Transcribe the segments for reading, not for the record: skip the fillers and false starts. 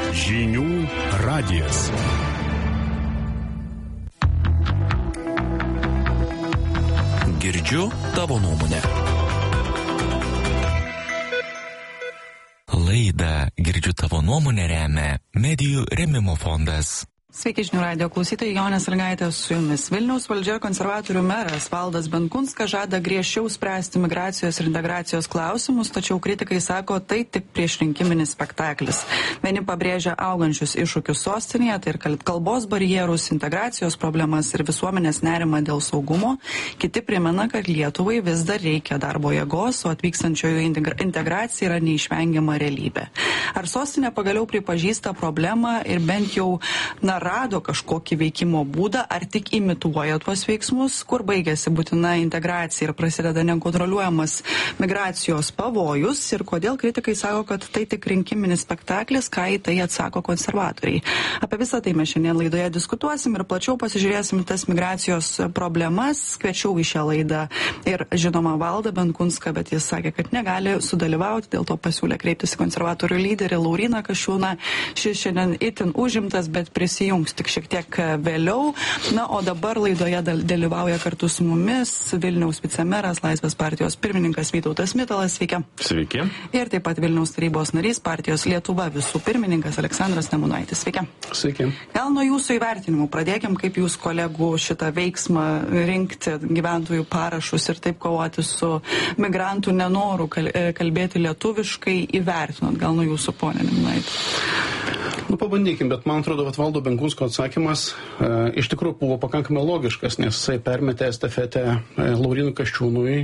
Žinių radijas. Girdžiu tavo nuomonę. Laidą Girdžiu tavo nuomonę remia Medijų rėmimo fondas. Sveiki, Žinių radijo klausytojai, Jonė Sąlygaitė su jumis. Vilniaus valdžia konservatorių meras Valdas Benkunskas žada griežčiau spręsti migracijos ir integracijos klausimus, tačiau kritikai sako, tai tik priešrinkiminis spektaklis. Vieni pabrėžia augančius iššūkius sostinėje, tai ir kalbos barjerus, integracijos problemas ir visuomenės nerimą dėl saugumo. Kiti primena, kad Lietuvai vis dar reikia darbo jėgos, o atvykstančiųjų integracija yra neišvengiama realybė. Ar sostinė pagaliau pripažįsta problemą ir bent jau rado kažkokį veikimo būdą, ar tik imituoja tuos veiksmus, kur baigėsi būtina integracija ir prasideda nekontroliuojamas migracijos pavojus ir kodėl kritikai sako, kad tai tik rinkiminis spektaklis, ką į tai atsako konservatoriai. Apie visą tai mes šiandien laidoje diskutuosim ir plačiau pasižiūrėsim tas migracijos problemas. Kviečiau į šią laidą ir žinoma Valdą Benkunską, bet jis sakė, kad negali sudalyvauti, dėl to pasiūlė kreiptis į konservatorių lyderį Lauryną Kasčiūną. Šis šiandien itin užimtas, bet prisijungs tik šiek tiek vėliau. Na, o dabar laidoje dalyvauja kartu su mumis Vilniaus vicemeras, Laisvės partijos pirmininkas Vytautas Mitalas. Sveiki. Sveiki. Ir taip pat Vilniaus tarybos narys, partijos Lietuva visų pirmininkas Aleksandras Nemunaitis. Sveiki. Sveiki. Gal nuo jūsų įvertinimų pradėkim, kaip jūs kolegų šitą veiksmą rinkti gyventojų parašus ir taip kovoti su migrantų nenoru kalbėti lietuviškai įvertinot. Gal nuo jūsų, ponė Nemunaitė? Pabandykim, bet man atrodo, kad Valdo Benkunsko atsakymas iš tikrųjų buvo pakankamai logiškas, nes jisai permetė estafetę Laurynui Kasčiūnui,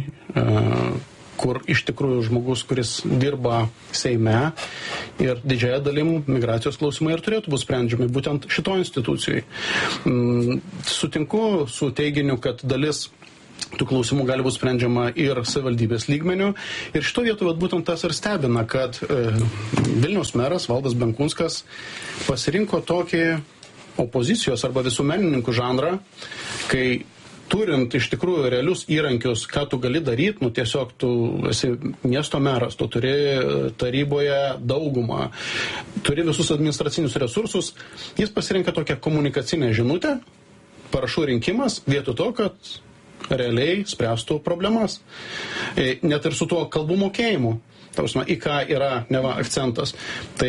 kur iš tikrųjų žmogus, kuris dirba Seime ir didžiąją dalim migracijos klausimai ir turėtų būti sprendžiami būtent šito institucijai. Sutinku su teiginiu, kad dalis tų klausimų gali būti sprendžiama ir savivaldybės lygmenių. Ir šito vietoje būtent tas ir stebina, kad Vilniaus meras Valdas Benkunskas pasirinko tokį opozicijos arba visuomenininkų žanrą, kai turint iš tikrųjų realius įrankius, ką tu gali daryti, tiesiog tu esi miesto meras, tu turi taryboje daugumą, turi visus administracinius resursus, jis pasirinka tokią komunikacinę žinutę, parašų rinkimas, vietoj to, kad realiai spręstų problemas. Net ir su tuo kalbų mokėjimu, į ką yra neva akcentas. Tai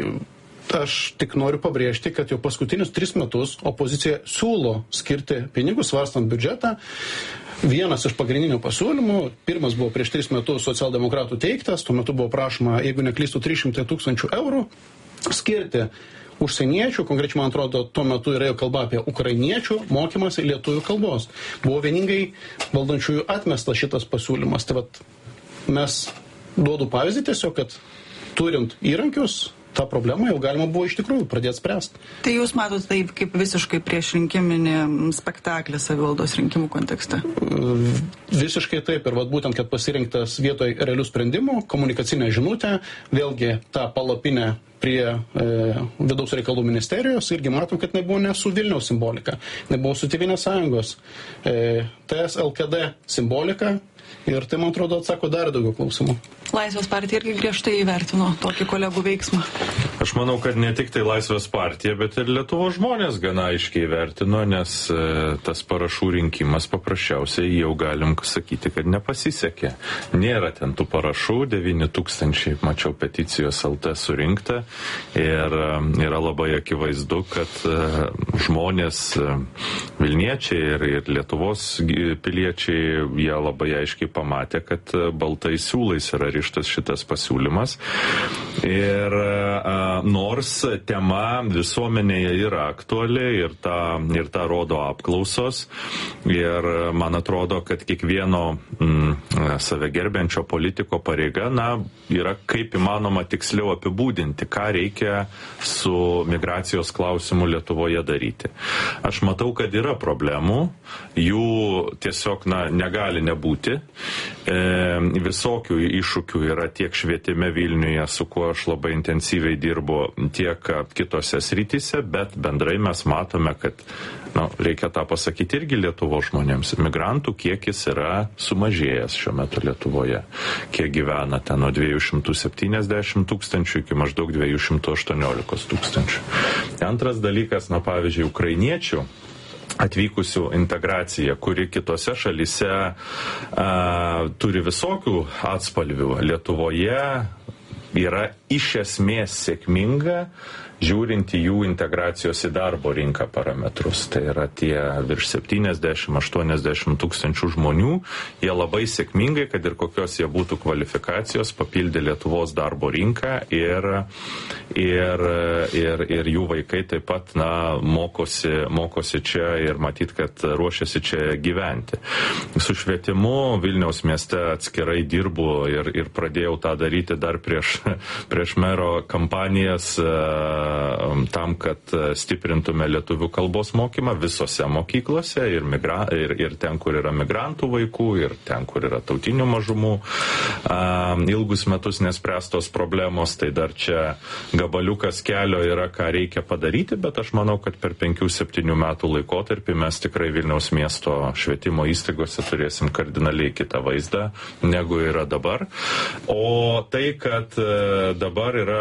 aš tik noriu pabrėžti, kad jau paskutinius 3 metus opozicija siūlo skirti pinigus, svarstant biudžetą. Vienas iš pagrindinių pasiūlymų, pirmas buvo prieš 3 metus socialdemokratų teiktas, tuo metu buvo prašoma, jeigu neklystų, 300 000 eurų skirti užsieniečių, konkrečiai man atrodo, tuo metu yra jau kalba apie ukrainiečių mokymąsi lietuvių kalbos. Buvo vieningai valdančiųjų atmestas šitas pasiūlymas. Tai vat mes duodu pavyzdį tiesiog, kad turint įrankius, tą problemą jau galima buvo iš tikrųjų pradėti spręsti. Tai jūs matot tai kaip visiškai priešrinkiminį spektaklį savivaldos rinkimų kontekste? Visiškai taip. Ir vat būtent, kad pasirinktas vietoj realių sprendimų, komunikacinė žinutė, vėlgi tą palapinę prie vidaus reikalų ministerijos, irgi matom, kad nebuvo ne su Vilniaus simbolika, nebuvo su Tėvynės sąjungos, TS LKD simbolika. Ir tai, man atrodo, atsako dar daugiau klausimų. Laisvės partija irgi griežtai įvertino tokį kolegų veiksmą. Aš manau, kad ne tik tai Laisvės partija, bet ir Lietuvos žmonės gana aiškiai vertino, nes tas parašų rinkimas paprasčiausiai jau galim sakyti, kad nepasisekė. Nėra ten tų parašų, 9 000, mačiau, peticijos LT surinkta ir yra labai akivaizdu, kad žmonės, Vilniečiai ir Lietuvos piliečiai, jie labai aiškiai pamatė, kad baltais siūlais yra rištas šitas pasiūlymas. Ir nors tema visuomenėje yra aktuali ir tą rodo apklausos. Ir man atrodo, kad kiekvieno save gerbiančio politiko pareiga, yra kaip įmanoma tiksliau apibūdinti, ką reikia su migracijos klausimu Lietuvoje daryti. Aš matau, kad yra problemų, jų tiesiog negali nebūti. Visokių iššūkių yra tiek švietime Vilniuje, su kuo aš labai intensyviai aktyviai dirbo tiek kitose srityse, bet bendrai mes matome, kad reikia tą pasakyti irgi Lietuvos žmonėms. Migrantų kiekis yra sumažėjęs šiuo metu Lietuvoje. Kiek gyvena ten nuo 270 tūkstančių iki maždaug 218 tūkstančių. Antras dalykas, pavyzdžiui, ukrainiečių atvykusių integracija, kuri kitose šalyse turi visokių atspalvių. Lietuvoje yra iš esmės sėkminga, žiūrint į jų integracijos į darbo rinką parametrus. Tai yra tie virš 70-80 tūkstančių žmonių. Jie labai sėkmingai, kad ir kokios jie būtų kvalifikacijos, papildė Lietuvos darbo rinką ir jų vaikai taip pat mokosi čia ir matyt, kad ruošiasi čia gyventi. Su švietimu Vilniaus mieste atskirai dirbu ir pradėjau tą daryti dar prieš mero kampanijas tam, kad stiprintume lietuvių kalbos mokymą visose mokyklose ir ten, kur yra migrantų vaikų, ir ten, kur yra tautinių mažumų. Ilgus metus nespręstos problemos, tai dar čia gabaliukas kelio yra, ką reikia padaryti, bet aš manau, kad per 5-7 metų laikotarpį mes tikrai Vilniaus miesto švietimo įstaigose turėsim kardinaliai kitą vaizdą, negu yra dabar. O tai, kad dabar yra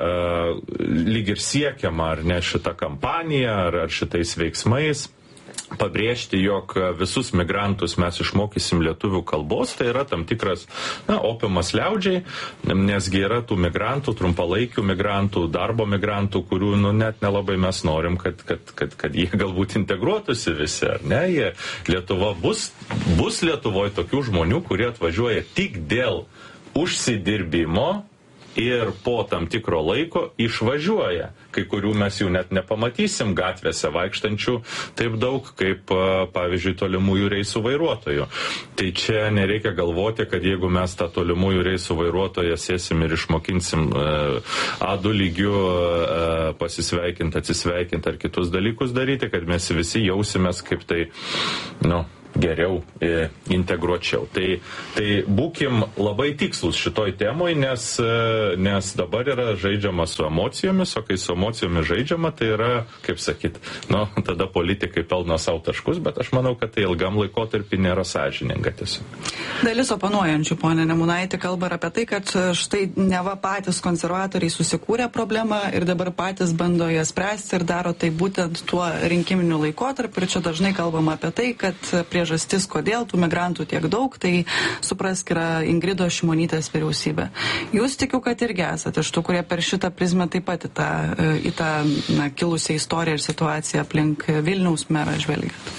lyg ir siekiama, ar ne, šitą kampaniją, ar šitais veiksmais pabrėžti, jog visus migrantus mes išmokysim lietuvių kalbos, tai yra tam tikras opiumas liaudžiai, nesgi yra tų migrantų, trumpalaikių migrantų, darbo migrantų, kurių net nelabai mes norim, kad jie galbūt integruotųsi visi, ar ne? Lietuva bus Lietuvoje tokių žmonių, kurie atvažiuoja tik dėl užsidirbimo ir po tam tikro laiko išvažiuoja. Kai kurių mes jų net nepamatysim gatvėse vaikštančių taip daug, kaip, pavyzdžiui, tolimųjų reisų vairuotojų. Tai čia nereikia galvoti, kad jeigu mes tą tolimųjų reisų vairuotoją sėsim ir išmokinsim A2 lygių pasisveikinti, atsisveikinti ar kitus dalykus daryti, kad mes visi jausimės kaip tai, geriau integruočiau. Tai būkim labai tikslus šitoj temoj, nes dabar yra žaidžiama su emocijomis, o kai su emocijomis žaidžiama, tai yra, kaip sakyt, tada politikai pelno savo taškus, bet aš manau, kad tai ilgam laikotarpį nėra sąžininga tiesiog. Dalis oponuojančių, ponė Nemunaitė, kalba apie tai, kad štai neva patys konservatoriai susikūrė problemą ir dabar patys bando ją spręsti ir daro tai būtent tuo rinkiminiu laikotarpiu. Ir čia dažnai kalbama apie tai, kad priežastis, kodėl tų migrantų tiek daug, tai suprask yra Ingridos Šimonytės vyriausybė. Jūs tikiu, kad irgi esate iš tų, kurie per šitą prizmę taip pat į tą kilusią istoriją ir situaciją aplink Vilniaus merą žvelgiat.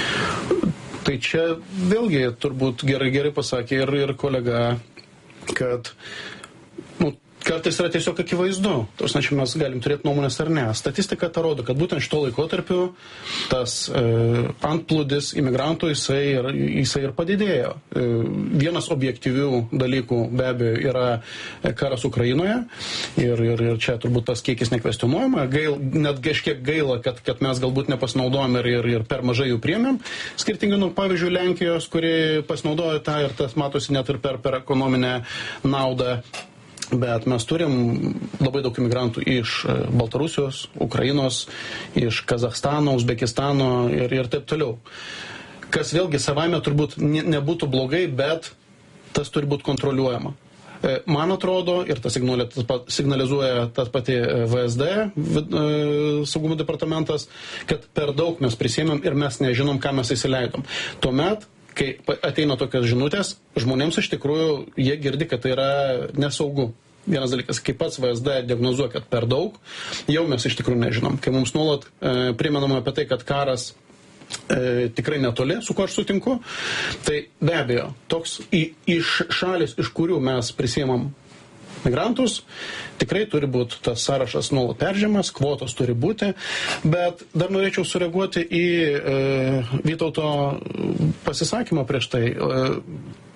Tai čia vėlgi turbūt gerai pasakė ir kolega, kad kartais yra tiesiog akivaizdu. Čia mes galim turėti nuomonės ar ne. Statistika tą rodo, kad būtent šito laikotarpiu tas antplūdis imigrantų jisai ir padidėjo. Vienas objektyvių dalykų be abejo yra karas Ukrainoje ir čia turbūt tas kiekis nekvestionuojama. Net kažkiek gaila, kad mes galbūt nepasinaudojom ir per mažai jų priėmėm. Skirtingai nuo pavyzdžiui Lenkijos, kuri pasinaudojo tą ir tas matosi net ir per ekonominę naudą. Bet mes turim labai daug imigrantų iš Baltarusijos, Ukrainos, iš Kazachstano, Uzbekistano ir taip toliau. Kas vėlgi savaime turbūt nebūtų blogai, bet tas turi būti kontroliuojama. Man atrodo, ir tas signalizuoja tas pati VSD, saugumo departamentas, kad per daug mes prisėmėm ir mes nežinom, ką mes įsileidom. Tuomet, kai ateina tokios žinutės, žmonėms iš tikrųjų jie girdi, kad tai yra nesaugu. Vienas dalykas, kai pats VSD diagnozuoja, kad per daug, jau mes iš tikrųjų nežinom. Kai mums nuolat primenama apie tai, kad karas tikrai netoli, su kuo aš sutinku, tai be abejo, toks iš šalis, iš kurių mes prisiemam migrantus, tikrai turi būti tas sąrašas nuolat peržiūrimas, kvotos turi būti, bet dar norėčiau sureaguoti į Vytauto pasisakymą prieš tai.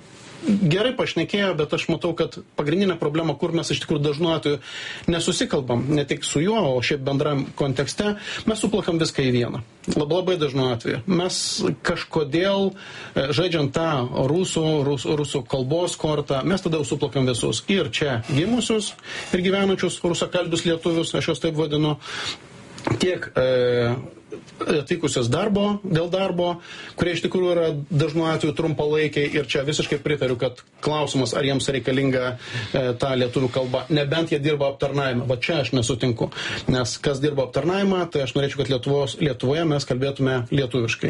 gerai pašnekėjo, bet aš matau, kad pagrindinė problema, kur mes iš tikrųjų dažnu atveju nesusikalbam, ne tik su juo, o šiaip bendram kontekste, mes suplakam viską į vieną. Labai dažnu atveju. Mes kažkodėl, žaidžiant tą rusų kalbos kortą, mes tada jau suplakam visus. Ir čia gimusius, ir gyvenančius rusakalbius lietuvius, aš juos taip vadinu, tiek atvykusios dėl darbo, kurie iš tikrųjų yra dažnu atveju trumpalaikiai, ir čia visiškai pritariu, kad klausimas, ar jiems reikalinga ta lietuvių kalba, nebent jie dirba aptarnavimą. Va čia aš nesutinku, nes kas dirba aptarnavimą, tai aš norėčiau, kad Lietuvoje mes kalbėtume lietuviškai.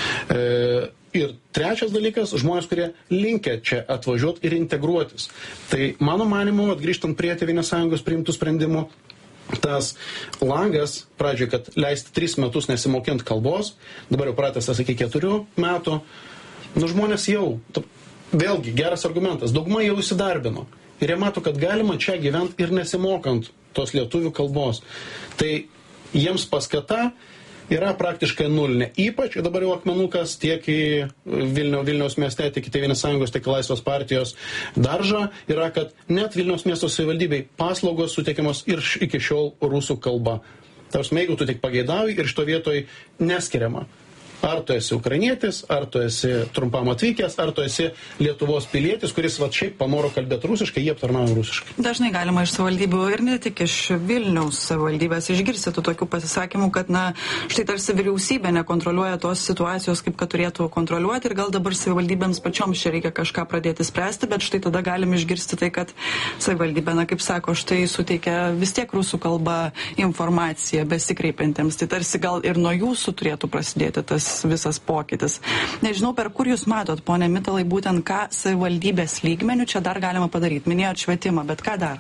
Ir trečias dalykas, žmonės, kurie linkę čia atvažiuoti ir integruotis. Tai mano manimu, grįžtant prie Tėvynės sąjungos priimtų sprendimų, tas langas, pradžioj, kad leisti 3 metus nesimokint kalbos, dabar jau pratęstas iki 4 metų, žmonės jau, vėlgi, geras argumentas, dauguma jau įsidarbino. Ir jie mato, kad galima čia gyventi ir nesimokant tos lietuvių kalbos. Tai jiems paskata yra praktiškai nulinė. Ypač dabar jau akmenukas tiek į Vilniaus mieste, tiek į Tėvynės sąjungos, tiek į Laisvės partijos daržą yra, kad net Vilniaus miesto savivaldybei paslaugos suteikiamos ir iki šiol rusų kalba. Tarsi, jeigu tu tik pageidauji ir šito vietoj neskiriama. Ar tu esi ukrainietis, ar tu esi trumpam atvykęs, ar tu esi Lietuvos pilietis, kuris va šiaip panoro kalbėti rusiškai, jie aptarnauja rusiškai. Dažnai galima iš savivaldybių ir ne tik iš Vilniaus savivaldybės išgirsti tokių pasisakymų, kad štai tarsi vyriausybė nekontroliuoja tos situacijos, kaip kad turėtų kontroliuoti, ir gal dabar savivaldybėms pačioms čia reikia kažką pradėti spręsti, bet štai tada galim išgirsti tai, kad savivaldybė, kaip sako, štai suteikia vis tiek rusų kalba informaciją besikreipiantiems. Tai tarsi gal ir nuo jūsų turėtų prasidėti tas visas pokytis. Nežinau, per kur jūs matot, ponė Mitalai, būtent ką savivaldybės lygmenių čia dar galima padaryti. Minėjot švietimą, bet ką dar?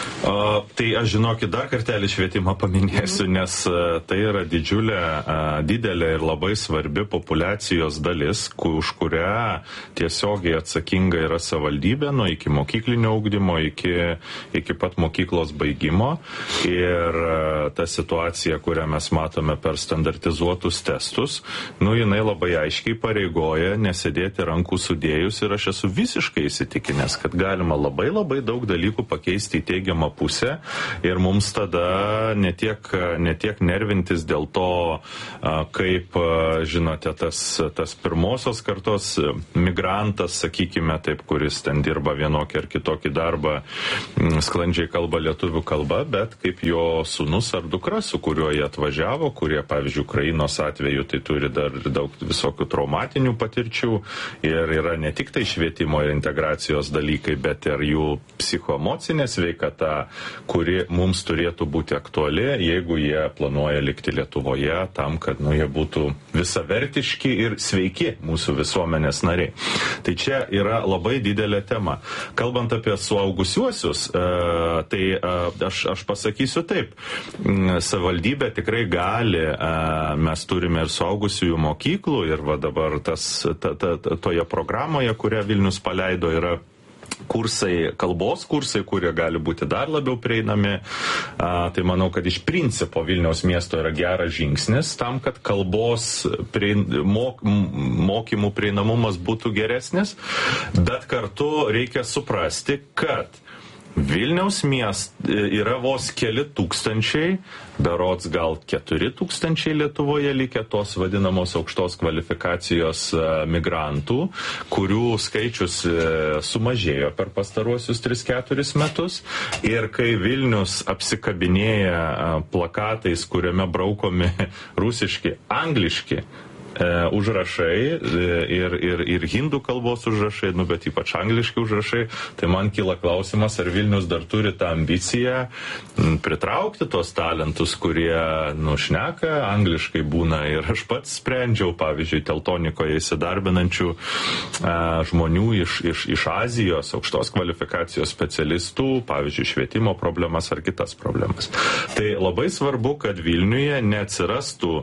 Tai aš žinokit, dar kartelį švietimą paminėsiu, nes tai yra didelė ir labai svarbi populiacijos dalis, už kurią tiesiogiai atsakinga yra savivaldybė, nuo iki mokyklinio ugdymo, iki pat mokyklos baigimo. Ir ta situacija, kurią mes matome per standartizuotus testus, jinai labai aiškiai pareigoja nesėdėti rankų sudėjus, ir aš esu visiškai įsitikinęs, kad galima labai daug dalykų pakeisti į teigiamą pusę, ir mums tada ne tiek nervintis dėl to, kaip, žinote, tas pirmosios kartos migrantas, sakykime taip, kuris ten dirba vienokį ar kitokį darbą, sklandžiai kalba lietuvių kalba, bet kaip jo sūnus ar dukra, su kuriuo jie atvažiavo, kurie, pavyzdžiui, Ukrainos atveju, tai turi dar daug visokių traumatinių patirčių, ir yra ne tik tai švietimo ir integracijos dalykai, bet ir jų psichoemocinė sveikata, kuri mums turėtų būti aktuali, jeigu jie planuoja likti Lietuvoje, tam, kad jie būtų visavertiški ir sveiki mūsų visuomenės nariai. Tai čia yra labai didelė tema. Kalbant apie suaugusiuosius, tai aš pasakysiu taip, savivaldybė tikrai gali, mes turime ir suaugusiųjų mokyklų, ir va dabar toje programoje, kurią Vilnius paleido, yra kalbos kursai, kurie gali būti dar labiau prieinami. Tai manau, kad iš principo Vilniaus miesto yra geras žingsnis tam, kad kalbos mokymų prieinamumas būtų geresnis, bet kartu reikia suprasti, kad Vilniaus mieste yra vos keli tūkstančiai, berods gal 4,000 Lietuvoje likę tos vadinamos aukštos kvalifikacijos migrantų, kurių skaičius sumažėjo per pastaruosius 3-4 metus. Ir kai Vilnius apsikabinėja plakatais, kuriame braukomi rusiški, angliški užrašai ir hindų kalbos užrašai, bet ypač angliški užrašai, tai man kyla klausimas, ar Vilnius dar turi tą ambiciją pritraukti tos talentus, kurie šneka angliškai būna, ir aš pats sprendžiau, pavyzdžiui, Teltonikoje įsidarbinančių žmonių iš Azijos, aukštos kvalifikacijos specialistų, pavyzdžiui, švietimo problemas ar kitas problemas. Tai labai svarbu, kad Vilniuje neatsirastų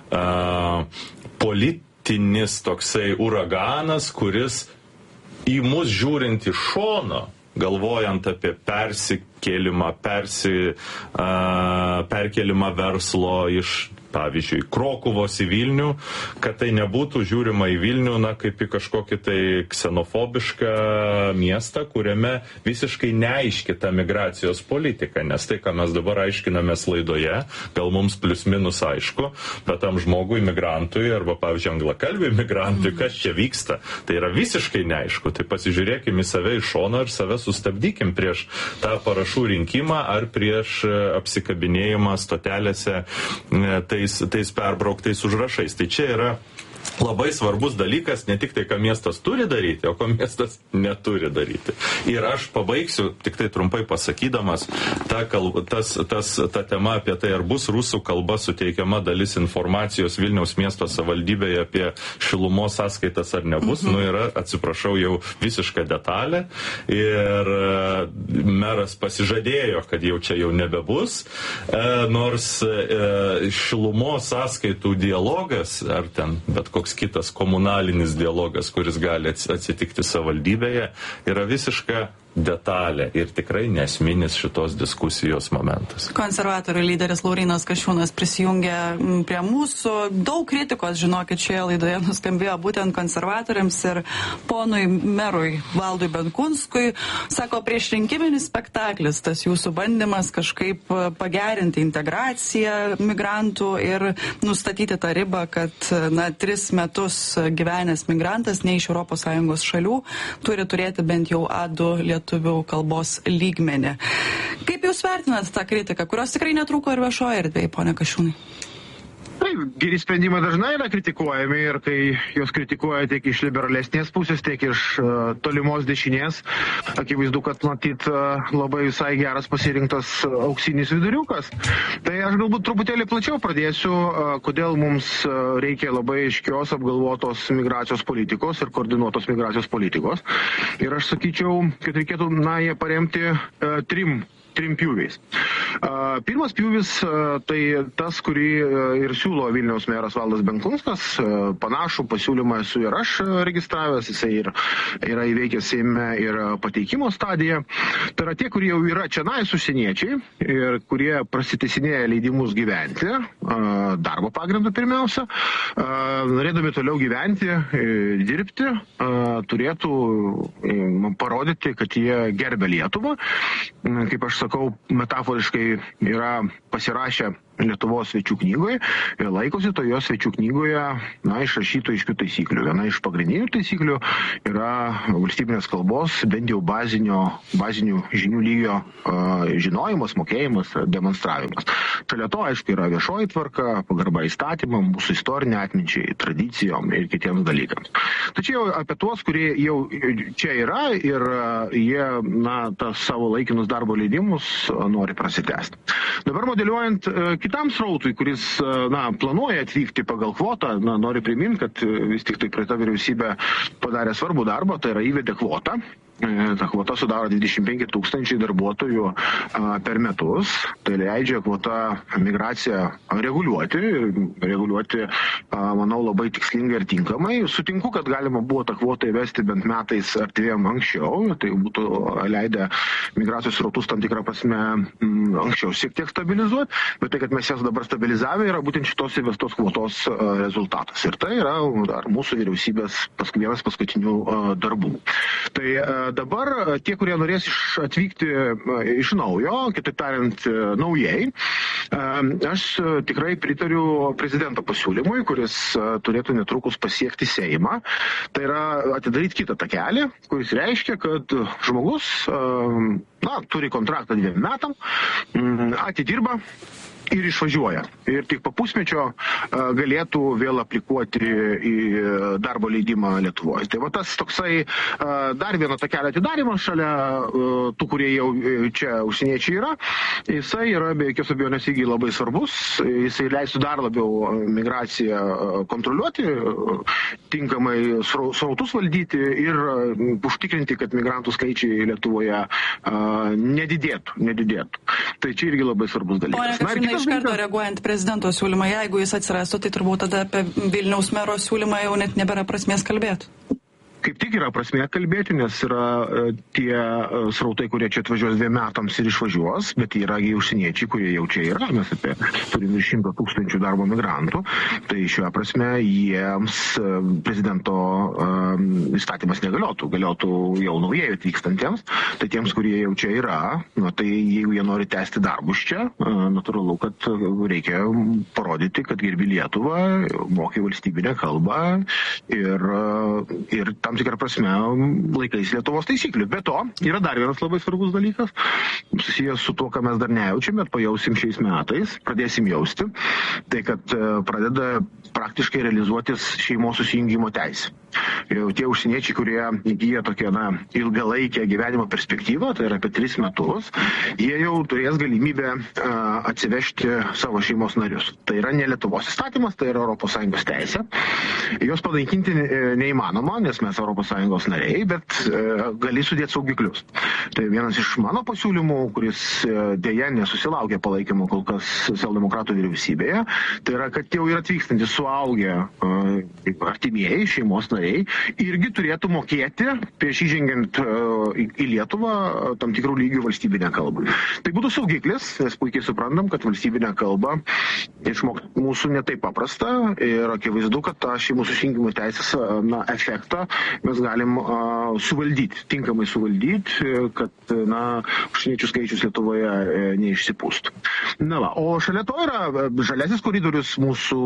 politinis toksai uraganas, kuris į mus žiūrint iš šono, galvojant apie persikėlimą verslo iš pavyzdžiui, Krokuvos į Vilnių, kad tai nebūtų žiūrima į Vilnių, kaip į kažkokį tai ksenofobišką miestą, kuriame visiškai neaiški ta migracijos politika, nes tai, ką mes dabar aiškinamės laidoje, gal mums plius minus aišku, bet tam žmogui, migrantui arba, pavyzdžiui, anglakalbiui migrantui, kas čia vyksta, tai yra visiškai neaišku. Tai pasižiūrėkime į save iš šono ir save sustabdykim prieš tą parašų rinkimą ar prieš apsikabinėjimą stotelėse tais perbrauktais užrašais. Tai čia yra labai svarbus dalykas, ne tik tai, ką miestas turi daryti, o ko miestas neturi daryti. Ir aš pabaigsiu, tik tai trumpai pasakydamas, ta tema apie tai, ar bus rusų kalba suteikiama dalis informacijos Vilniaus miesto savivaldybėje apie šilumos sąskaitas ar nebus, yra, atsiprašau, jau visiška detalė. Ir meras pasižadėjo, kad jau čia jau nebebus, nors šilumos sąskaitų dialogas, ar ten bet koks kitas komunalinis dialogas, kuris gali atsitikti savivaldybėje, yra visiška detalė ir tikrai nesminis šitos diskusijos momentas. Konservatorių lyderis Laurynas Kasčiūnas prisijungė prie mūsų. Daug kritikos, žinokit, šioje laidoje nuskambėjo būtent konservatoriams ir ponui merui Valdui Benkunskui. Sako, priešrinkiminis spektaklis, tas jūsų bandymas kažkaip pagerinti integraciją migrantų ir nustatyti tą ribą, kad 3 metus gyvenęs migrantas ne iš ES šalių turi turėti bent jau A2 lietuvių kalbos lygmenį. Kaip jūs vertinat tą kritiką, kurios tikrai netrūko ir viešoje erdvėje, pone Kasčiūnai? Taip, geri sprendimai dažnai yra kritikuojami ir kai jos kritikuoja tiek iš liberalesnės pusės, tiek iš tolimos dešinės, akivaizdu, kad matyt labai visai geras pasirinktas auksinis viduriukas. Tai aš galbūt truputėlį plačiau pradėsiu, kodėl mums reikia labai aiškios apgalvotos migracijos politikos ir koordinuotos migracijos politikos. Ir aš sakyčiau, kad reikėtų ją paremti trim pjūviais. Pirmas pjūvis tai tas, kurį ir siūlo Vilniaus meras Valdas Benkunskas. Panašų pasiūlymą esu ir aš registravęs, jisai yra įveikęs Seime ir pateikimo stadiją. Tai yra tie, kurie jau yra čionais užsieniečiai ir kurie prasitęsinėja leidimus gyventi, darbo pagrindu pirmiausia, norėdami toliau gyventi, dirbti, turėtų parodyti, kad jie gerbia Lietuvą. Kaip aš sakau, metaforiškai yra pasirašę Lietuvos svečių knygoje ir laikosi toje svečių knygoje išrašytų aiškių taisyklių. Viena iš pagrindinių taisyklių yra valstybinės kalbos, bent jau bazinių žinių lygio žinojimas, mokėjimas, demonstravimas. Šalia to, aišku, yra viešoji tvarka, pagarba įstatymam, mūsų istorinė atminčiai, tradicijom ir kitiems dalykams. Tačiau apie tuos, kurie jau čia yra ir jie tas savo laikinus darbo leidimus nori prasitęsti. Dabar modeliuojant kitam srautui, kuris planuoja atvykti pagal kvotą, noriu priminti, kad vis tik tai praeita vyriausybė padarė svarbų darbą, tai yra įvedė kvotą. Ta kvota sudaro 25 000 darbuotojų per metus. Tai leidžia kvota migraciją reguliuoti, manau, labai tikslingai ir tinkamai. Sutinku, kad galima buvo tą kvotą įvesti bent metais ar 2 anksčiau. Tai būtų leidę migracijos srautus tam tikrą prasme anksčiau šiek tiek stabilizuoti. Bet tai, kad mes jas dabar stabilizavę, yra būtent šitos įvestos kvotos rezultatas. Ir tai yra mūsų vyriausybės vienas paskutinių darbų. Tai dabar tie, kurie norės atvykti iš naujo, kitaip tariant, naujai, aš tikrai pritariu prezidento pasiūlymui, kuris turėtų netrukus pasiekti Seimą. Tai yra atidaryti kitą takelį, kuris reiškia, kad žmogus turi kontraktą 2 metam, atidirba ir išvažiuoja. Ir tik po pusmečio galėtų vėl aplikuoti į darbo leidimą Lietuvoje. Tai va tas toksai dar vieno takelio atidarimas šalia tų, kurie jau čia užsieniečiai yra, jisai yra be jokios abejonės irgi labai svarbus. Jisai leistų dar labiau migraciją kontroliuoti, tinkamai srautus valdyti ir užtikrinti, kad migrantų skaičiai Lietuvoje nedidėtų. Tai čia irgi labai svarbus dalykas. Iš karto reaguojant prezidento siūlymą, jeigu jis atsirastų, tai turbūt tada apie Vilniaus mero siūlymą jau net nebėra prasmės kalbėti. Kaip kaip tik yra prasmė kalbėti, nes yra tie srautai, kurie čia atvažiuos 2 metams ir išvažiuos, bet yra užsieniečiai, kurie jau čia yra, mes turime 100 000 darbo migrantų, tai šiuo prasme jiems prezidento įstatymas negaliotų, galiotų jau naujai atvykstantiems, tai tiems, kurie jau čia yra, tai jeigu jie nori tęsti darbus čia, natūralu, kad reikia parodyti, kad gerbi Lietuvą, moki valstybinę kalbą ir tam tikrą prasme laikais Lietuvos taisyklių. Be to, yra dar vienas labai svarbus dalykas, susijęs su tuo, ką mes dar nejaučiam, bet pajausim šiais metais, pradėsim jausti, tai kad pradeda praktiškai realizuotis šeimos susijungimo teisė. Jau tie užsieniečiai, kurie įgyja tokią ilgalaikę gyvenimo perspektyvą, tai yra apie 3 metus, jie jau turės galimybę atsivežti savo šeimos narius. Tai yra ne Lietuvos įstatymas, tai yra ES teisė. Jos panaikinti neįmanoma, nes mes ES nariai, bet gali sudėti saugiklius. Tai vienas iš mano pasiūlymų, kuris dėja nesusilaukė palaikymo kol kas socialdemokratų vyriausybėje, tai yra, kad jau yra atvykstantys suaugę artimieji šeimos nariai irgi turėtų mokėti prieš įžengiant į Lietuvą tam tikrų lygių valstybinę kalbą. Tai būtų saugiklis, nes puikiai suprantam, kad valstybinę kalbą išmokti mūsų netaip paprasta ir akivaizdu, kad tą šeimų susijungimo teisės efektą mes galim suvaldyti, tinkamai suvaldyti, kad užsieniečių skaičius Lietuvoje neišsipūstų. O šalia to yra žaliasis koridorius mūsų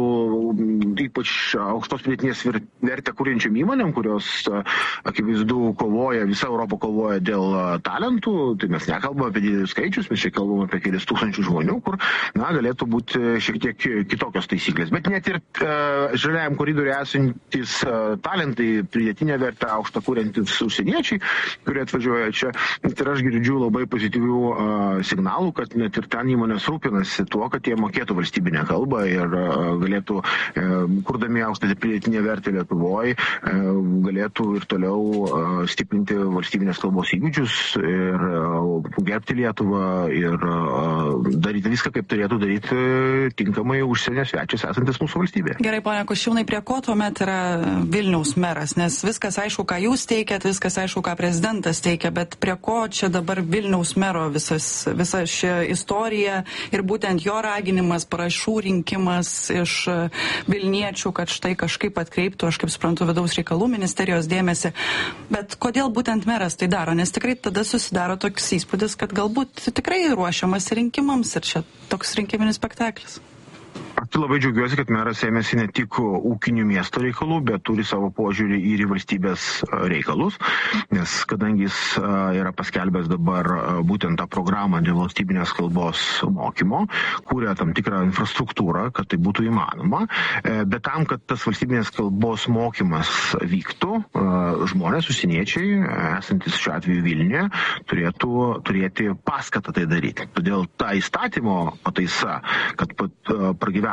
ypač aukštos pridėtinės vertę kuriančių įmonėm, kurios akivaizdu kovoja, visa Europa kovoja dėl talentų, tai mes nekalbame apie didelius skaičius, mes čia kalbame apie kelis tūkstančių žmonių, kur galėtų būti šiek tiek kitokios taisyklės. Bet net ir žaliajam koridoriui esantis talentai, pridėtinę vertę aukštą kuriantis užsieniečiai, kurie atvažiuoja čia, ir aš girdžiu labai pozityvių signalų, kad net ir ten įmonės rūpinasi tuo, kad jie mokėtų valstybinę kalbą ir galėtų, kurdami aukštą pridėtinę vertę Lietuvoje, galėtų ir toliau stiprinti valstybinės kalbos įgūdžius ir gerbti Lietuvą ir daryti viską, kaip turėtų daryti tinkamai užsienio svečias esantis mūsų valstybėje. Gerai, ponia Koščiūnai, prie ko tuomet yra Vilniaus meras? Nes viskas aišku, ką jūs teikiat, viskas aišku, ką prezidentas teikia, bet prie ko čia dabar Vilniaus mero visa ši istorija ir būtent jo raginimas, parašų rinkimas iš vilniečių, kad štai kažkaip atkreiptų, aš kaip suprantu, vidaus reikalų ministerijos dėmesį. Bet kodėl būtent meras tai daro? Nes tikrai tada susidaro toks įspūdis, kad galbūt tikrai ruošiamas rinkimams ir čia toks rinkiminis spektaklis. Aš labai džiaugiuosi, kad meras ėmėsi ne tik ūkinių miesto reikalų, bet turi savo požiūrį ir į valstybės reikalus, nes kadangi jis yra paskelbęs dabar būtent tą programą dėl valstybinės kalbos mokymo, kūrė tam tikrą infrastruktūrą, kad tai būtų įmanoma, bet tam, kad tas valstybinės kalbos mokymas vyktų, žmonės, užsieniečiai, esantis šiuo atveju Vilniuje, turėtų turėti paskatą tai daryti. Todėl ta įstatymo pataisa, kad pragyvenus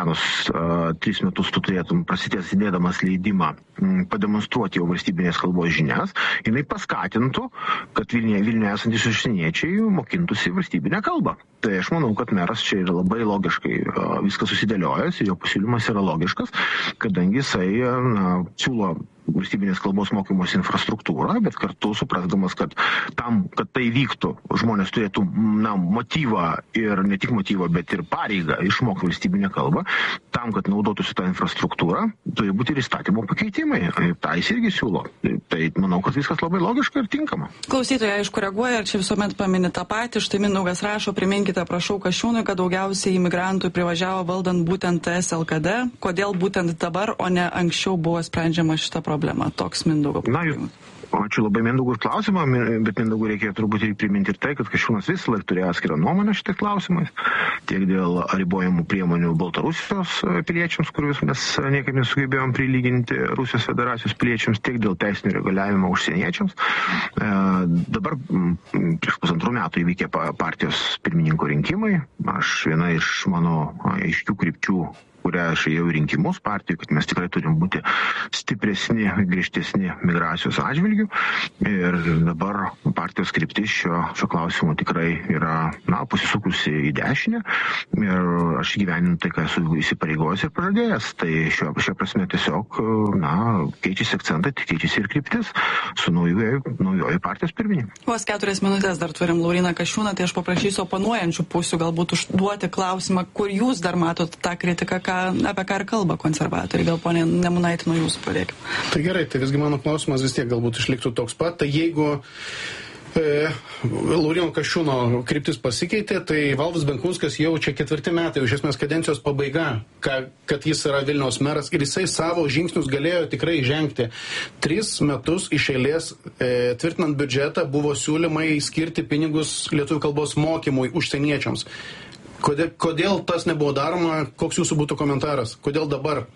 3 metus tu turėtum prasidės įdėdamas leidimą pademonstruoti jau valstybinės kalbos žinias, jinai paskatintų, kad Vilniuje esantys užsieniečiai mokintųsi valstybinę kalbą. Tai aš manau, kad meras čia yra labai logiškai viskas susidėliojęs ir jo pasiūlymas yra logiškas, kadangi jisai siūlo valstybinės kalbos mokymos infrastruktūrą, bet kartu suprasdamas, kad tam, kad tai vyktų, žmonės turėtų motyvą ir ne tik motyvą, bet ir pareigą išmokti valstybinę kalbą, tam, kad naudotųsi tą infrastruktūrą, turi būti ir įstatymo pakeitimai. Tai jis irgi siūlo. Tai manau, kad viskas labai logiška ir tinkama. Klausytojai, aišku, reaguoja ir čia visuomet pamini tą patį. Štai Mindaugas rašo, priminkite, prašau, Kasčiūnui, kad daugiausiai imigrantų privažiavo valdant būtent SLKD. Kodėl būtent dabar, o ne anksčiau buvo sprendžiama šita problema? Toks Mindaugo problema. Ačiū labai Mindaugui už klausimą, bet Mindaugui reikia turbūt ir priminti ir tai, kad Kasčiūnas visą laiką turėjo atskirą nuomonę šitais klausimais, tiek dėl ribojamų priemonių Baltarusijos piliečiams, kuriuos mes niekaip nesugebėjom prilyginti Rusijos federacijos piliečiams, tiek dėl teisinio reguliavimo užsieniečiams. Dabar prieš 1,5 metų įvykė partijos pirmininko rinkimai. Viena iš mano aiškių krypčių kurią aš ėjau į rinkimus partijų, kad mes tikrai turim būti stipresni, griežtesni migracijos atžvilgių. Ir dabar partijos kryptis šio klausimu tikrai yra, pasisukusi į dešinę. Ir aš gyveninu tai, ką esu įsipareigojęs ir pažadėjęs. Tai šio prasme tiesiog, keičiasi akcentai, keičiasi ir kryptis su naujoji partijos pirmininkė. Vos 4 minutės dar turim Lauryną Kasčiūną, tai aš paprašysiu oponuojančių pusių galbūt užduoti klausimą, kur jūs dar matot tą kritiką, apie ką ir kalba konservatoriai. Gal ponė Nemunaitė nuo jūsų pradėkime. Tai gerai, tai visgi mano klausimas vis tiek galbūt išliktų toks pat. Tai jeigu Lauryno Kasčiūno kryptis pasikeitė, tai Valdas Benkunskas jau čia 4 metai, iš esmės kadencijos pabaiga, kad jis yra Vilniaus meras ir jisai savo žingsnius galėjo tikrai žengti. 3 metus iš eilės tvirtinant biudžetą buvo siūlymai skirti pinigus lietuvių kalbos mokymui užsieniečiams. Kodėl tas nebuvo daroma? Koks jūsų būtų komentaras? Kodėl dabar?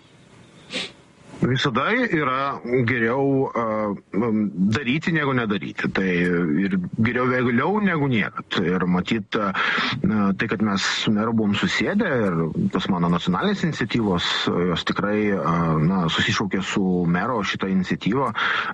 Visada yra geriau daryti negu nedaryti. Tai ir geriau vėliau negu niekad. Ir matyt, tai, kad mes su meru buvom susėdę ir tos mano nacionalinės iniciatyvos, jos tikrai susišaukė su mero šitą iniciatyvą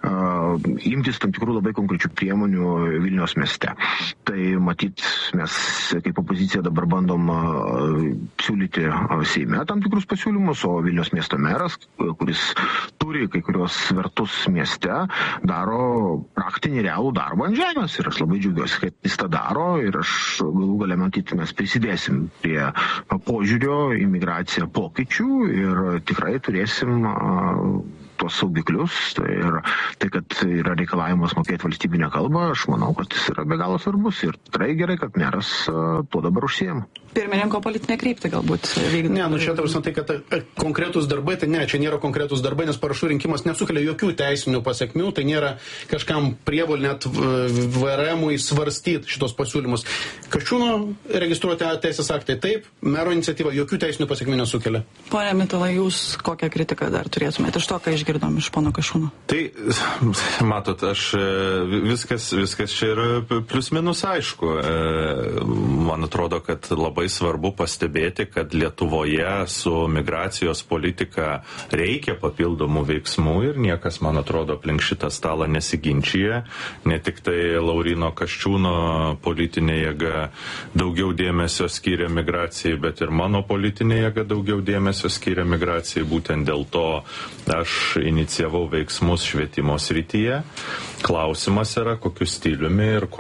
imtis tam tikrų labai konkrečių priemonių Vilniaus mieste. Tai matyt, mes kaip opozicija dabar bandom siūlyti Seime tam tikrus pasiūlymus, o Vilniaus miesto meras, kuris turi kai kurios svertus mieste, daro praktinį realų darbą ant žemės. Ir aš labai džiaugiuosi, kad jis tą daro ir aš galų gale matyti, mes prisidėsim prie požiūrio į migraciją pokyčių ir tikrai turėsim tuos saugiklius. Ir tai, kad yra reikalavimas mokėti valstybinę kalbą, aš manau, kad jis yra be galo svarbus ir tikrai gerai, kad meras tuo dabar užsiema. Pirmininko politinė kryptį galbūt vykdyti. Ne, čia tarsi tai, kad konkretus darbai, tai ne, čia nėra konkretus darbai, nes parašų rinkimas nesukelia jokių teisinių pasiekmių, tai nėra kažkam prievolė net VRM-ui svarstyti šitos pasiūlymus. Kasčiūno registruoti teisės aktai taip, mero iniciatyva jokių teisinių pasiekmių nesukelia. Pone Mitalai, jūs kokią kritiką dar turėtumėte iš to, ką išgirdom iš pono Kasčiūno? Tai, matot, viskas čia yra plius minus aišku. Man atrodo, kad labai svarbu pastebėti, kad Lietuvoje su migracijos politika reikia papildomų veiksmų ir niekas, man atrodo, aplink šitą stalą nesiginčyje. Ne tik tai Lauryno Kasčiūno politinė jėga daugiau dėmesio skiria migracijai, bet ir mano politinė jėga daugiau dėmesio skiria migracijai. Būtent dėl to aš inicijavau veiksmus švietimo srityje. Klausimas yra, kokiu stiliumi ir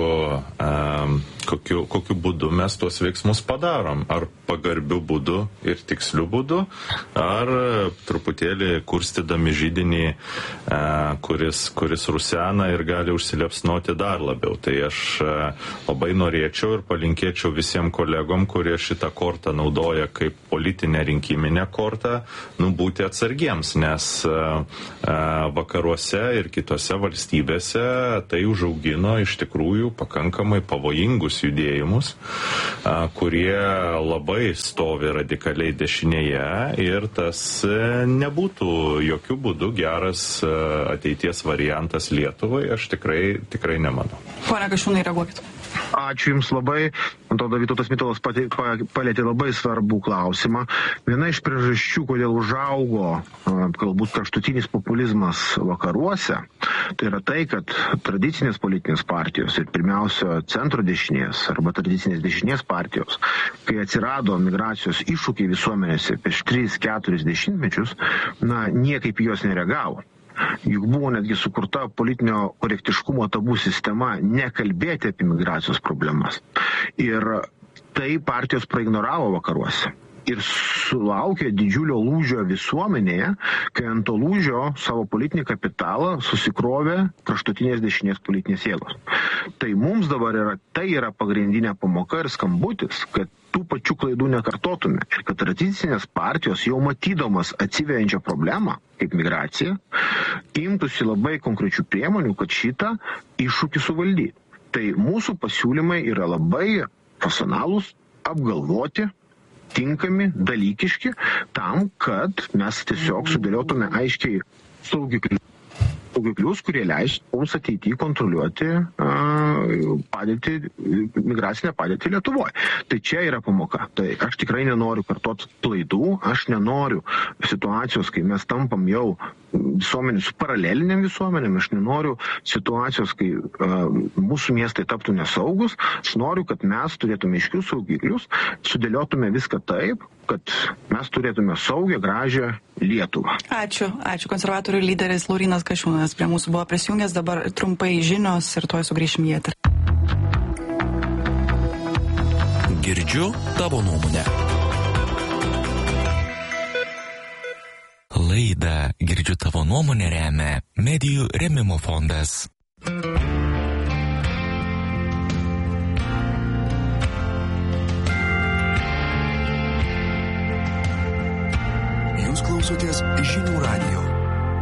kokiu būdu mes tuos veiksmus padarom. Ar pagarbiu būdu ir tiksliu būdu, ar truputėlį kurstydami židinį, kuris rusena ir gali užsiliepsnoti dar labiau. Tai aš labai norėčiau ir palinkėčiau visiems kolegom, kurie šitą kortą naudoja kaip politinę rinkiminę kortą, būti atsargiems, nes vakaruose ir kitose valstybėse tai užaugino iš tikrųjų pakankamai pavojingus judėjimus, kurie labai stovi radikaliai dešinėje ir tas nebūtų jokiu būdu geras ateities variantas Lietuvai, aš tikrai nemanau. Pone Kasčiūnai, reaguokit. Ačiū Jums labai. Man atrodo, Vytautas Mitalas palėtė labai svarbų klausimą. Viena iš priežasčių, kodėl užaugo galbūt kraštutinis populizmas vakaruose, tai yra tai, kad tradicinės politinės partijos ir pirmiausia centro dešinės arba tradicinės dešinės partijos, kai atsirado migracijos iššūkiai visuomenėse prieš 3-4 dešimtmečius, niekaip jos nereagavo. Juk buvo netgi sukurta politinio korektiškumo tabų sistema nekalbėti apie migracijos problemas. Ir tai partijos praignoravo vakaruose. Ir sulaukė didžiulio lūžio visuomenėje, kai ant to lūžio savo politinį kapitalą susikrovė kraštutinės dešinės politinės jėgos. Tai mums dabar yra pagrindinė pamoka ir skambutis, kad tų pačių klaidų nekartotume. Ir kad tradicinės partijos jau matydamas atsiveriančią problemą, kaip migracija, imtųsi labai konkrečių priemonių, kad šitą iššūkį suvaldyti. Tai mūsų pasiūlymai yra labai profesionalūs, apgalvoti, tinkami, dalykiški, tam, kad mes tiesiog sudėliotume aiškiai saugiklius, kurie leis mums ateityje kontroliuoti migracinę padėtį Lietuvoje. Tai čia yra pamoka. Tai aš tikrai nenoriu kartot klaidų, aš nenoriu situacijos, kai mes tampam jau visuomenė su paraleliniam visuomenėm, aš nenoriu situacijos, kai mūsų miestai taptų nesaugus, aš noriu, kad mes turėtume aiškius saugiklius, sudėliotume viską taip, kad mes turėtume saugę, gražią Lietuvą. Ačiū. Konservatorių lyderis Laurynas Kasčiūnas prie mūsų buvo prisijungęs, dabar trumpai žinios ir tuoj sugrįšim į eterį. Girdžiu tavo nuomonę. Laidą Girdžiu tavo nuomonę remia Medijų rėmimo fondas. Jūs klausotės Žinių radijo.